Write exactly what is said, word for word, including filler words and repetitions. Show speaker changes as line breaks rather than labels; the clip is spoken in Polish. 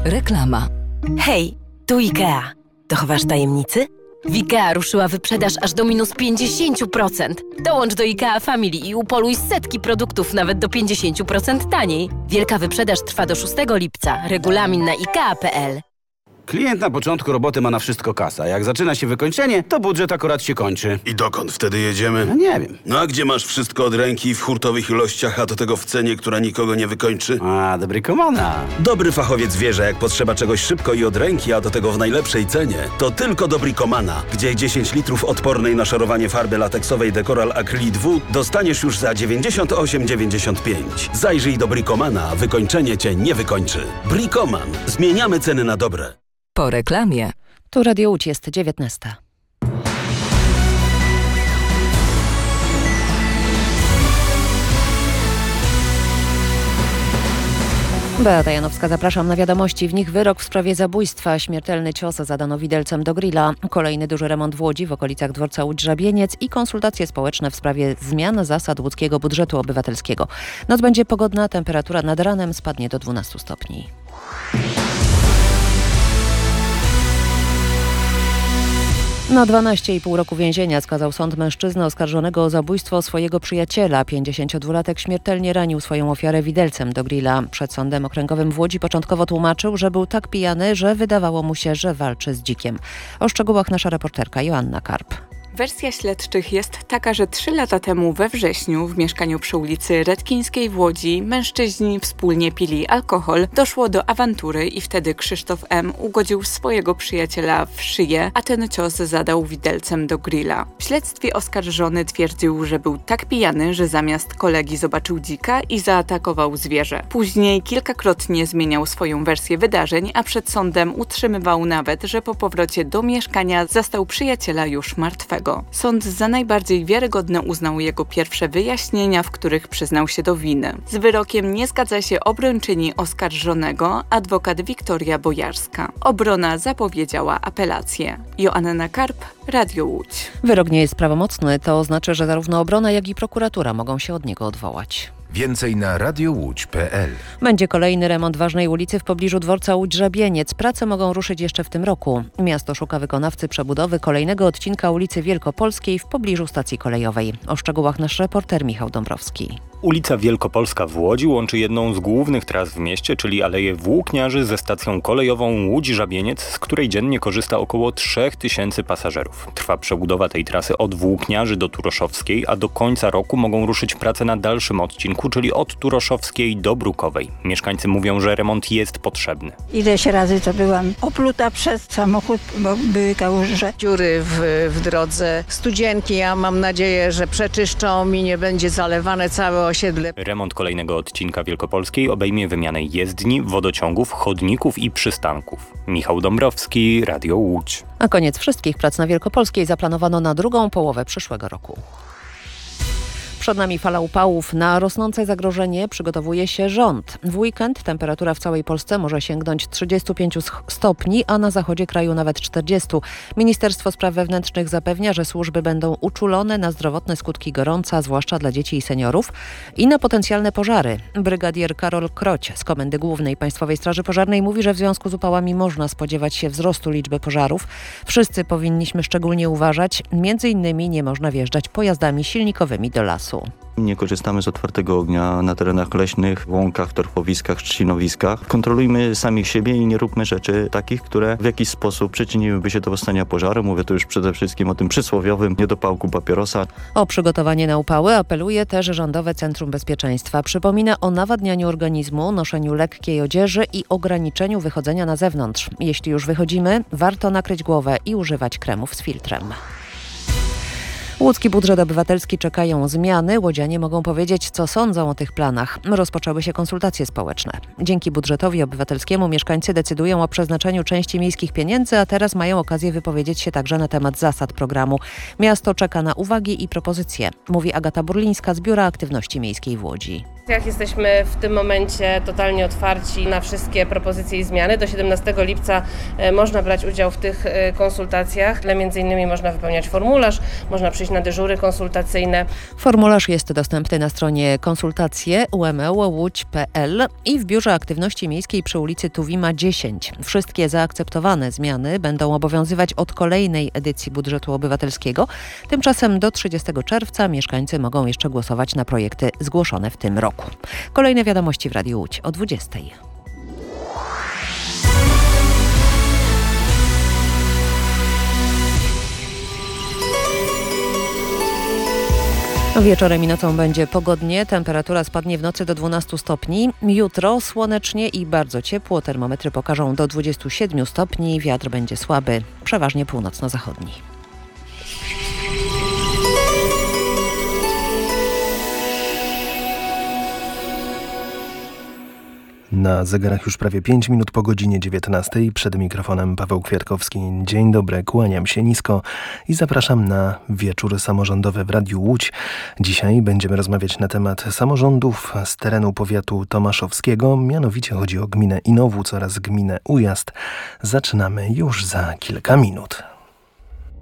Reklama.
Hej, tu IKEA. Dochowasz tajemnicy? W IKEA ruszyła wyprzedaż aż do minus pięćdziesiąt procent. Dołącz do IKEA Family i upoluj setki produktów nawet do pięćdziesiąt procent taniej. Wielka wyprzedaż trwa do szóstego lipca. Regulamin na ikea kropka pe el.
Klient na początku roboty ma na wszystko kasa. Jak zaczyna się wykończenie, to budżet akurat się kończy.
I dokąd wtedy jedziemy?
No nie wiem.
No a gdzie masz wszystko od ręki w hurtowych ilościach, a do tego w cenie, która nikogo nie wykończy?
A, dobry komana.
Dobry fachowiec wie, że jak potrzeba czegoś szybko i od ręki, a do tego w najlepszej cenie, to tylko do Bricomana, gdzie dziesięć litrów odpornej na szorowanie farby lateksowej Decoral Acrylic dwa dostaniesz już za dziewięćdziesiąt osiem dziewięćdziesiąt pięć. Zajrzyj do Bricomana, wykończenie cię nie wykończy. Bricoman. Zmieniamy ceny na dobre.
Po reklamie.
Tu Radio Łódź, jest dziewiętnasta. Beata Janowska, zapraszam na wiadomości. W nich wyrok w sprawie zabójstwa. Śmiertelny cios zadano widelcem do grilla. Kolejny duży remont w Łodzi w okolicach dworca Łódź-Żabieniec i konsultacje społeczne w sprawie zmian zasad łódzkiego budżetu obywatelskiego. Noc będzie pogodna, temperatura nad ranem spadnie do dwunastu stopni. Na dwanaście i pół roku więzienia skazał sąd mężczyznę oskarżonego o zabójstwo swojego przyjaciela. pięćdziesięciodwulatek śmiertelnie ranił swoją ofiarę widelcem do grilla. Przed sądem okręgowym w Łodzi początkowo tłumaczył, że był tak pijany, że wydawało mu się, że walczy z dzikiem. O szczegółach nasza reporterka Joanna Karp.
Wersja śledczych jest taka, że trzy lata temu we wrześniu w mieszkaniu przy ulicy Redkińskiej w Łodzi mężczyźni wspólnie pili alkohol, doszło do awantury i wtedy Krzysztof M. ugodził swojego przyjaciela w szyję, a ten cios zadał widelcem do grilla. W śledztwie oskarżony twierdził, że był tak pijany, że zamiast kolegi zobaczył dzika i zaatakował zwierzę. Później kilkakrotnie zmieniał swoją wersję wydarzeń, a przed sądem utrzymywał nawet, że po powrocie do mieszkania zastał przyjaciela już martwego. Sąd za najbardziej wiarygodne uznał jego pierwsze wyjaśnienia, w których przyznał się do winy. Z wyrokiem nie zgadza się obrończyni oskarżonego, adwokat Wiktoria Bojarska. Obrona zapowiedziała apelację. Joanna Karp, Radio Łódź.
Wyrok nie jest prawomocny, to oznacza, że zarówno obrona, jak i prokuratura mogą się od niego odwołać.
Więcej na radiowódź kropka pe el.
Będzie kolejny remont ważnej ulicy w pobliżu dworca Łódź-Żabieniec. Prace mogą ruszyć jeszcze w tym roku. Miasto szuka wykonawcy przebudowy kolejnego odcinka ulicy Wielkopolskiej w pobliżu stacji kolejowej. O szczegółach nasz reporter Michał Dąbrowski.
Ulica Wielkopolska w Łodzi łączy jedną z głównych tras w mieście, czyli Aleję Włókniarzy ze stacją kolejową Łódź-Żabieniec, z której dziennie korzysta około trzy tysiące pasażerów. Trwa przebudowa tej trasy od Włókniarzy do Turoszowskiej, a do końca roku mogą ruszyć prace na dalszym odcinku, czyli od Turoszowskiej do Brukowej. Mieszkańcy mówią, że remont jest potrzebny.
Ileś razy to byłam opluta przez samochód, bo były kałuże.
Dziury w, w drodze, studzienki, ja mam nadzieję, że przeczyszczą i nie będzie zalewane całe osiedle.
Remont kolejnego odcinka Wielkopolskiej obejmie wymianę jezdni, wodociągów, chodników i przystanków. Michał Dąbrowski, Radio Łódź.
A koniec wszystkich prac na Wielkopolskiej zaplanowano na drugą połowę przyszłego roku. Przed nami fala upałów. Na rosnące zagrożenie przygotowuje się rząd. W weekend temperatura w całej Polsce może sięgnąć trzydziestu pięciu stopni, a na zachodzie kraju nawet czterdziestu. Ministerstwo Spraw Wewnętrznych zapewnia, że służby będą uczulone na zdrowotne skutki gorąca, zwłaszcza dla dzieci i seniorów, i na potencjalne pożary. Brygadier Karol Kroć z Komendy Głównej Państwowej Straży Pożarnej mówi, że w związku z upałami można spodziewać się wzrostu liczby pożarów. Wszyscy powinniśmy szczególnie uważać. Między innymi nie można wjeżdżać pojazdami silnikowymi do lasu.
Nie korzystamy z otwartego ognia na terenach leśnych, łąkach, torfowiskach, trzcinowiskach. Kontrolujmy samych siebie i nie róbmy rzeczy takich, które w jakiś sposób przyczyniłyby się do powstania pożaru. Mówię tu już przede wszystkim o tym przysłowiowym niedopałku papierosa.
O przygotowanie na upały apeluje też Rządowe Centrum Bezpieczeństwa. Przypomina o nawadnianiu organizmu, noszeniu lekkiej odzieży i ograniczeniu wychodzenia na zewnątrz. Jeśli już wychodzimy, warto nakryć głowę i używać kremów z filtrem. Łódzki budżet obywatelski czekają zmiany. Łodzianie mogą powiedzieć, co sądzą o tych planach. Rozpoczęły się konsultacje społeczne. Dzięki budżetowi obywatelskiemu mieszkańcy decydują o przeznaczeniu części miejskich pieniędzy, a teraz mają okazję wypowiedzieć się także na temat zasad programu. Miasto czeka na uwagi i propozycje, mówi Agata Burlińska z Biura Aktywności Miejskiej w Łodzi.
Jak jesteśmy w tym momencie totalnie otwarci na wszystkie propozycje i zmiany. Do siedemnastego lipca można brać udział w tych konsultacjach. Między innymi można wypełniać formularz, można przyjść na dyżury konsultacyjne.
Formularz jest dostępny na stronie konsultacje u m e łódź kropka p l i w Biurze Aktywności Miejskiej przy ulicy Tuwima dziesięć. Wszystkie zaakceptowane zmiany będą obowiązywać od kolejnej edycji budżetu obywatelskiego. Tymczasem do trzydziestego czerwca mieszkańcy mogą jeszcze głosować na projekty zgłoszone w tym roku. Kolejne wiadomości w Radiu Łódź o dwudziestej. Wieczorem i nocą będzie pogodnie, temperatura spadnie w nocy do dwunastu stopni. Jutro słonecznie i bardzo ciepło, termometry pokażą do dwudziestu siedmiu stopni, wiatr będzie słaby, przeważnie północno-zachodni.
Na zegarach już prawie pięć minut po godzinie dziewiętnastej. Przed mikrofonem Paweł Kwiatkowski. Dzień dobry, kłaniam się nisko i zapraszam na wieczór samorządowy w Radiu Łódź. Dzisiaj będziemy rozmawiać na temat samorządów z terenu powiatu tomaszowskiego. Mianowicie chodzi o gminę Inowłódz oraz gminę Ujazd. Zaczynamy już za kilka minut.